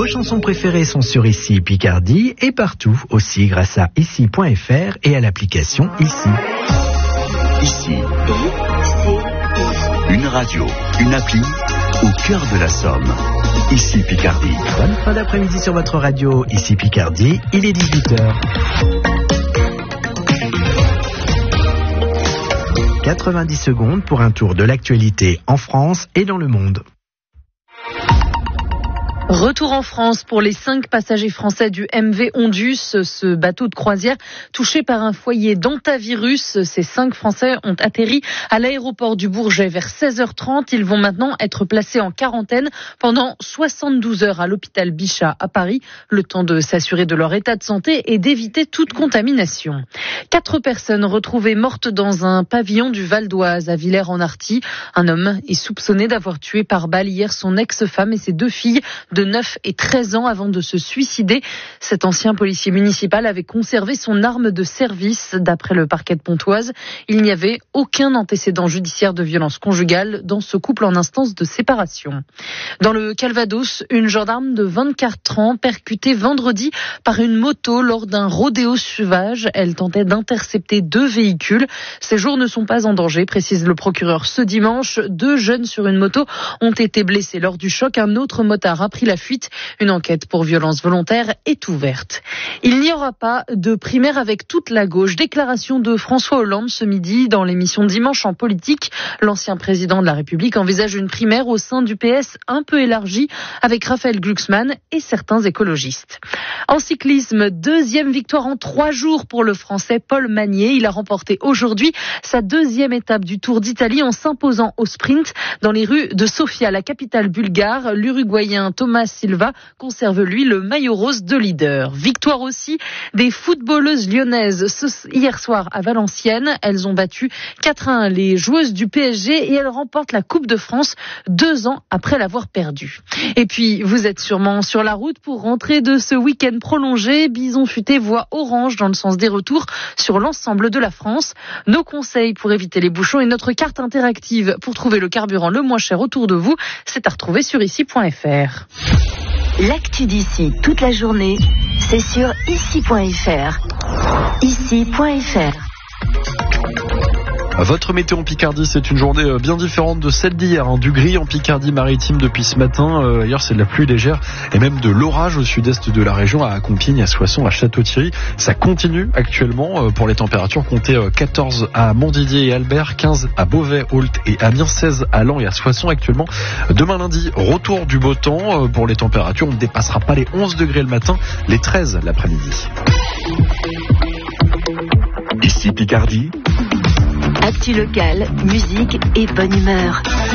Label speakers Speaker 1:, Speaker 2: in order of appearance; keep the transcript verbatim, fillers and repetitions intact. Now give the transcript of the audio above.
Speaker 1: chansons préférées sont sur Ici Picardie et partout aussi grâce à ici point f r et à l'application Ici.
Speaker 2: Ici. Une radio, une appli au cœur de la Somme. Ici Picardie.
Speaker 1: Bonne fin d'après-midi sur votre radio. Ici Picardie, il est dix-huit heures. quatre-vingt-dix secondes pour un tour de l'actualité en France et dans le monde.
Speaker 3: Retour en France pour les cinq passagers français du M V Ondus, ce bateau de croisière touché par un foyer d'hantavirus. Ces cinq Français ont atterri à l'aéroport du Bourget vers seize heures trente. Ils vont maintenant être placés en quarantaine pendant soixante-douze heures à l'hôpital Bichat à Paris, le temps de s'assurer de leur état de santé et d'éviter toute contamination. Quatre personnes retrouvées mortes dans un pavillon du Val d'Oise à Villers-en-Arty. Un homme est soupçonné d'avoir tué par balle hier son ex-femme et ses deux filles de neuf et treize ans avant de se suicider. Cet ancien policier municipal avait conservé son arme de service. D'après le parquet de Pontoise, il n'y avait aucun antécédent judiciaire de violence conjugale dans ce couple en instance de séparation. Dans le Calvados, une gendarme de vingt-quatre ans percutée vendredi par une moto lors d'un rodéo sauvage. Elle tentait d'intercepter deux véhicules. Ces jours ne sont pas en danger, précise le procureur. Ce dimanche, deux jeunes sur une moto ont été blessés lors du choc. Un autre motard a pris la fuite. Une enquête pour violence volontaire est ouverte. Il n'y aura pas de primaire avec toute la gauche. Déclaration de François Hollande ce midi dans l'émission Dimanche en politique. L'ancien président de la République envisage une primaire au sein du P S un peu élargie avec Raphaël Glucksmann et certains écologistes. En cyclisme, deuxième victoire en trois jours pour le Français Paul Magnier. Il a remporté aujourd'hui sa deuxième étape du Tour d'Italie en s'imposant au sprint dans les rues de Sofia, la capitale bulgare. L'Uruguayen Thomas Silva conserve lui le maillot rose de leader. Victoire aussi des footballeuses lyonnaises ce, hier soir à Valenciennes. Elles ont battu quatre à un les joueuses du P S G et elles remportent la Coupe de France deux ans après l'avoir perdue. Et puis, vous êtes sûrement sur la route pour rentrer de ce week-end prolongé. Bison Futé voit orange dans le sens des retours sur l'ensemble de la France. Nos conseils pour éviter les bouchons et notre carte interactive pour trouver le carburant le moins cher autour de vous, c'est à retrouver sur ici point f r.
Speaker 4: L'actu d'ici toute la journée, c'est sur ici point f r. ici point f r.
Speaker 5: Votre météo en Picardie, c'est une journée bien différente de celle d'hier. Hein. Du gris en Picardie maritime depuis ce matin. Euh, hier, c'est de la pluie légère et même de l'orage au sud-est de la région, à Compiègne, à Soissons, à Château-Thierry. Ça continue actuellement euh, pour les températures. Comptez euh, quatorze à Montdidier et Albert, quinze à Beauvais, Ault et Amiens, seize à Laon et à Soissons actuellement. Demain lundi, retour du beau temps euh, pour les températures. On ne dépassera pas les onze degrés le matin, les treize l'après-midi.
Speaker 2: Ici Picardie.
Speaker 4: Actu locale, musique et bonne humeur.